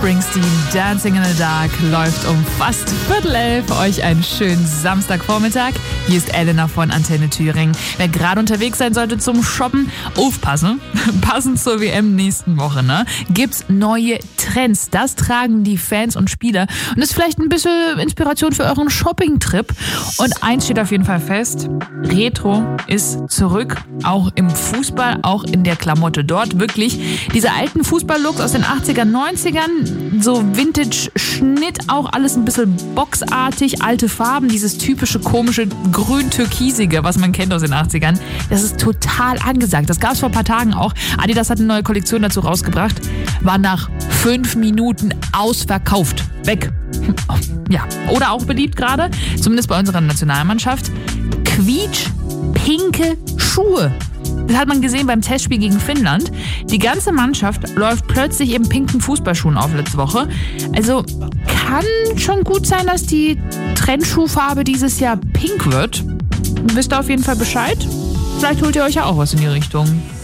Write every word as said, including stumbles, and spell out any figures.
Springsteen, Dancing in the Dark, läuft um fast Viertel elf. Euch einen schönen Samstagvormittag. Hier ist Elena von Antenne Thüringen. Wer gerade unterwegs sein sollte zum Shoppen, aufpassen. Passend zur W M nächsten Woche, ne? Gibt's neue Trends. Das tragen die Fans und Spieler. Und ist vielleicht ein bisschen Inspiration für euren Shopping-Trip. Und eins steht auf jeden Fall fest. Retro ist zurück. Auch im Fußball, auch in der Klamotte dort. Wirklich diese alten Fußball-Looks aus den achtzigern, neunzigern. So Vintage-Schnitt, auch alles ein bisschen boxartig. Alte Farben, dieses typische komische grün-türkisige, was man kennt aus den achtzigern. Das ist total angesagt. Das gab es vor ein paar Tagen auch. Adidas hat eine neue Kollektion dazu rausgebracht. War nach fünf Minuten ausverkauft. Weg. Ja, oder auch beliebt gerade, zumindest bei unserer Nationalmannschaft, quietsch-pinke Schuhe. Das hat man gesehen beim Testspiel gegen Finnland. Die ganze Mannschaft läuft plötzlich in pinken Fußballschuhen auf letzte Woche. Also kann schon gut sein, dass die Trendschuhfarbe dieses Jahr pink wird. Wisst ihr auf jeden Fall Bescheid? Vielleicht holt ihr euch ja auch was in die Richtung.